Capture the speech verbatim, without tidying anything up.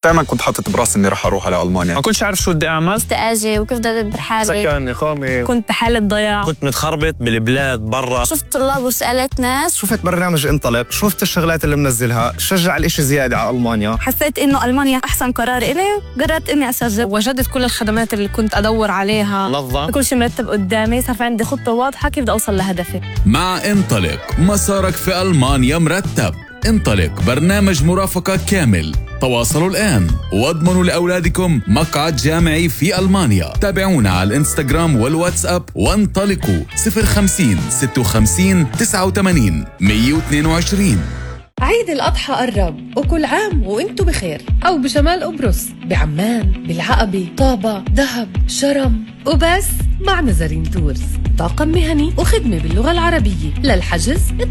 دائما كنت حاطط براسي اني رح اروح على المانيا. ما كنتش عارف شو بدي اعمل. كنت اجي وكيف بدي ادبر حالي، سكن، اقامه، كنت بحالة ضياع، كنت متخربط بالبلاد برا. شفت طلاب وسالت ناس، شفت برنامج انطلق، شفت الشغلات اللي منزلها، شجع الاشي زياده على المانيا. حسيت انه المانيا احسن قرار إلي، قررت اني اسجل. وجدت كل الخدمات اللي كنت ادور عليها، نظم كل شيء مرتب قدامي، صار في عندي خطه واضحه كيف بدي اوصل لهدفي. مع انطلق مسارك في ألمانيا مرتب. انطلق برنامج مرافقة كامل. تواصلوا الآن واضمنوا لأولادكم مقعد جامعي في ألمانيا. تابعونا على الانستغرام والواتساب وانطلقوا صفر خمسين ستة وخمسين تسعة وثمانين مية واثنين وعشرين. عيد الأضحى قرب، وكل عام وانتو بخير. أو بشمال قبرص، بعمان، بالعقبة، طابة، دهب، شرم، وبس مع نزرين تورز، طاقم مهني وخدمة باللغة العربية. للحجز